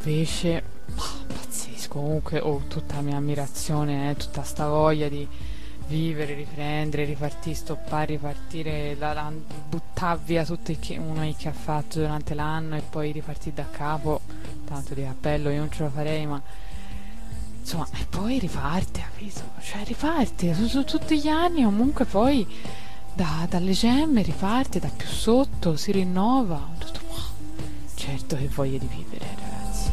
invece pazzesco, comunque ho tutta la mia ammirazione, tutta sta voglia di vivere, riprendere, ripartire, stoppare, ripartire, buttare via tutto uno che ha fatto durante l'anno e poi ripartire da capo, tanto di cappello io non ce la farei, ma insomma, e poi riparte, capito? Cioè riparte su tutti gli anni, comunque poi dalle gemme riparte da più sotto, si rinnova. Ho detto, wow, certo che voglia di vivere.